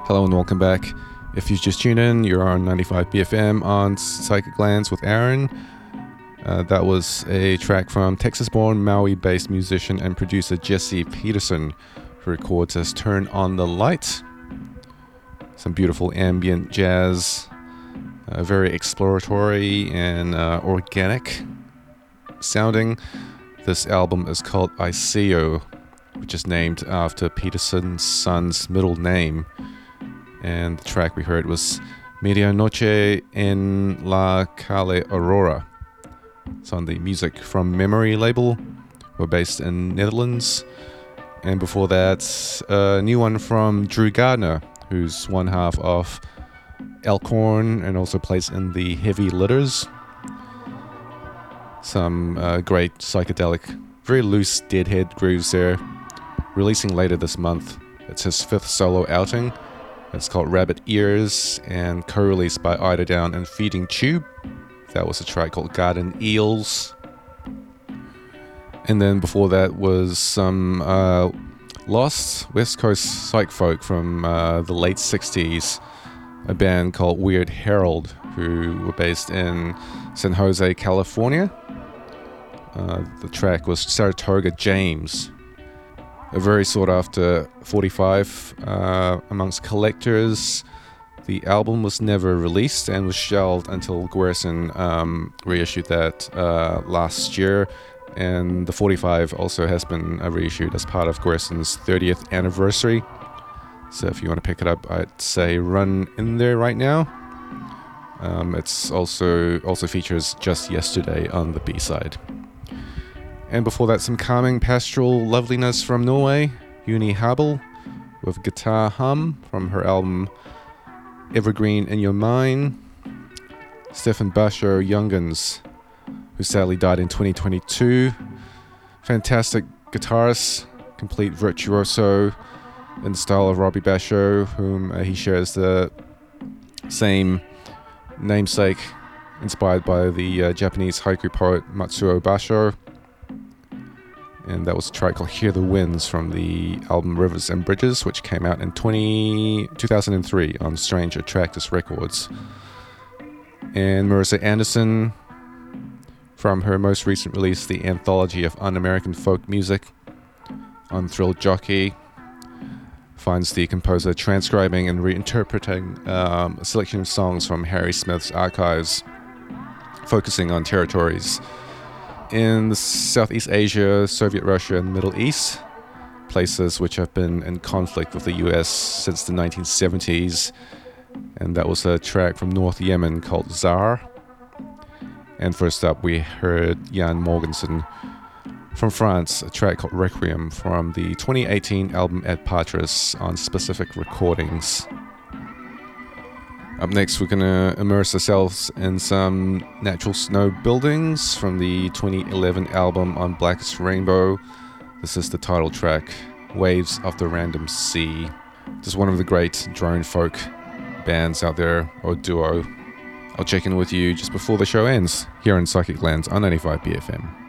Hello and welcome back. If you just tuned in, you're on 95 BFM on Psychic Lands with Aaron. That was a track from Texas-born Maui-based musician and producer Jesse Peterson, who records as Turn on the Light. Some beautiful ambient jazz, very exploratory and organic sounding. This album is called Iseo, which is named after Peterson's son's middle name. And the track we heard was Medianoche en la Calle Aurora. It's on the Music from Memory label. We're based in Netherlands. And before that, a new one from Drew Gardner, who's one half of Elkhorn and also plays in the Heavy Litters. Some great psychedelic, very loose Deadhead grooves there. Releasing later this month. It's his 5th solo outing. It's called Rabbit Ears and co-released by Ida Down and Feeding Tube. That was a track called Garden Eels. And then before that was some lost West Coast psych folk from the late 60s. A band called Weird Herald, who were based in San Jose, California. The track was Saratoga James. A very sought after 45 amongst collectors. The album was never released and was shelved until Garrison reissued that last year. And the 45 also has been reissued as part of Garrison's 30th anniversary. So if you want to pick it up, I'd say run in there right now. It's also features Just Yesterday on the B-side. And before that, some calming pastoral loveliness from Norway, Uni Habel, with Guitar Hum from her album Evergreen in Your Mind. Stefan Basho Youngens, who sadly died in 2022. Fantastic guitarist, complete virtuoso in the style of Robbie Basho, whom he shares the same namesake, inspired by the Japanese haiku poet Matsuo Basho. And that was a track called Hear the Winds from the album Rivers and Bridges, which came out in 2003 on Strange Attractors Records. And Marissa Anderson, from her most recent release, The Anthology of Un-American Folk Music, on Thrill Jockey, finds the composer transcribing and reinterpreting a selection of songs from Harry Smith's archives, focusing on territories in Southeast Asia, Soviet Russia, and Middle East, places which have been in conflict with the US since the 1970s. And that was a track from North Yemen called Zar. And first up, we heard Jan Morgensen from France, a track called Requiem from the 2018 album Ad Patris on Specific Recordings. Up next, we're going to immerse ourselves in some natural snow buildings from the 2011 album On Blackest Rainbow. This is the title track, Waves of the Random Sea. Just one of the great drone folk bands out there, or duo. I'll check in with you just before the show ends, here in Psychic Lands on 95 BFM.